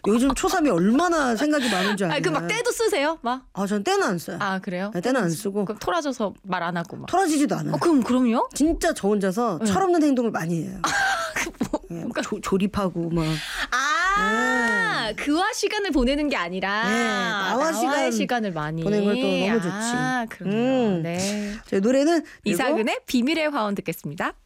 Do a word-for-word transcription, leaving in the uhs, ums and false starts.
요즘 초삼이 얼마나 생각이 많은 줄 알아요. 아, 그 막 때도 쓰세요? 막? 아, 전 때는 안 써요. 아, 그래요? 네, 때는 안 쓰고. 그럼 토라져서 말 안 하고 막. 토라지지도 않아요. 어, 그럼 그럼요? 진짜 저 혼자서 네. 철없는 행동을 많이 해요. 그 뭐, 예, 막 조, 조립하고 막. 아, 그와 시간을 보내는 게 아니라 네, 나와 나와의 시간 시간을 많이 보내는 걸 또 너무 좋지. 아, 그렇군요. 음. 네. 제 노래는 이상은의 비밀의 화원 듣겠습니다.